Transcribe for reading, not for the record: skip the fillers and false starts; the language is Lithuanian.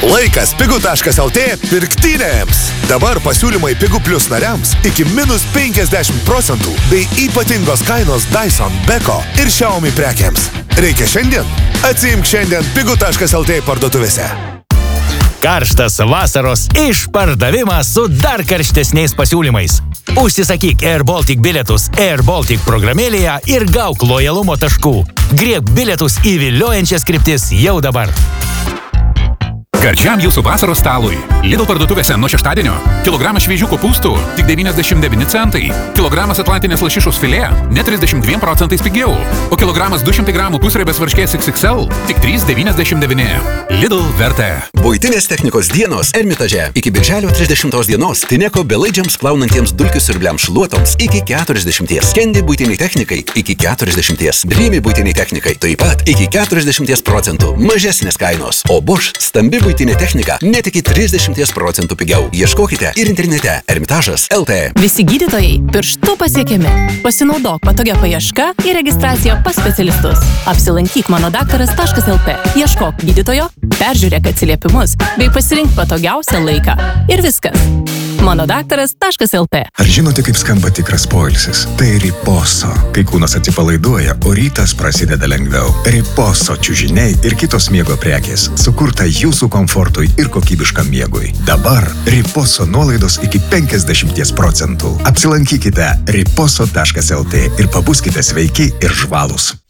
Laikas pigu.lt pirktynėms. Dabar pasiūlymai Pigu Plus nariams iki -50% bei ypatingos kainos Dyson, Beko ir Xiaomi prekiams. Reikia šiandien? Atsiimk šiandien pigu.lt parduotuvėse. Karštas vasaros išpardavimas su dar karštesniais pasiūlymais. Užsisakyk Air Baltic bilietus Air Baltic programėlėje ir gauk lojalumo taškų. Griebk bilietus į viliojančias kryptis jau dabar. Gardžiam jūsų vasaros stalui. Lidl parduotuvėse nuo šeštadienio. Kilogramas šviežių kopūstų tik 99 centai. Kilogramas atlantinės lašišos filė net 32% pigiau. O kilogramas 200 gramų pusriebės varškės XXL tik 3,99. Lidl vertė. Buitinės technikos dienos Ermitaže. Iki birželio 30 dienos Tineko belaidžiams plaunantiems dulkių siurbliams šluotoms iki 40. Skendi buitiniai technikai iki 40. Dreamy buitiniai technikai taip pat iki 40% mažesnės kainos. O Bosch stambi buitinė technika net iki 30% pigiau. Ieškokite ir internete Ermitažas LT. Visi gydytojai pirštu pasiekiami. Pasinaudok patogia paieška ir registracija pas specialistus. Apsilankyk manodaktaras.lt. Ieškok gydytojo, peržiūrėk atsiliepimus bei pasirink patogiausią laiką. Ir viskas. manodaktaras.lt. Ar žinote, kaip skamba tikras poilsis? Tai Riposo. Kai kūnas atsipalaiduoja, o rytas prasideda lengviau. Riposo čiužiniai ir kitos miego prekės. Sukurta jūsų komfortui ir kokybiškam miegui. Dabar Riposo nuolaidos iki 50%. Apsilankykite riposo.lt ir pabuskite sveiki ir žvalūs.